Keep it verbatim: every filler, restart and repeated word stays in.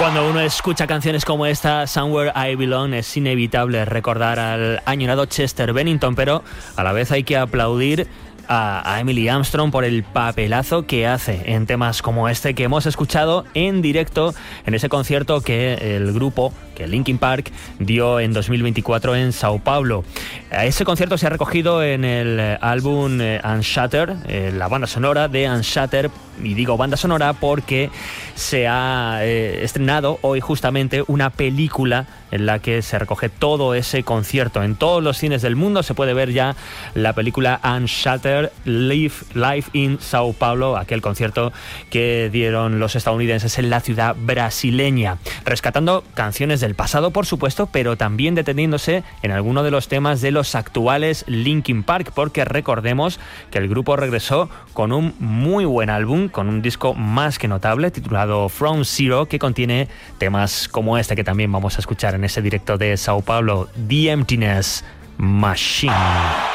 Cuando uno escucha canciones como esta, Somewhere I Belong, es inevitable recordar al añorado Chester Bennington, pero a la vez hay que aplaudir a, a Emily Armstrong por el papelazo que hace en temas como este que hemos escuchado en directo en ese concierto que el grupo, que Linkin Park, dio en dos mil veinticuatro en Sao Paulo. Ese concierto se ha recogido en el álbum Unshattered, eh, la banda sonora de Unshattered, y digo banda sonora porque se ha eh, estrenado hoy justamente una película en la que se recoge todo ese concierto. En todos los cines del mundo se puede ver ya la película Unshattered Live, Live in Sao Paulo, aquel concierto que dieron los estadounidenses en la ciudad brasileña, rescatando canciones del pasado, por supuesto, pero también deteniéndose en alguno de los temas de los actuales Linkin Park, porque recordemos que el grupo regresó con un muy buen álbum, con un disco más que notable titulado From Zero, que contiene temas como este que también vamos a escuchar en ese directo de Sao Paulo, The Emptiness Machine.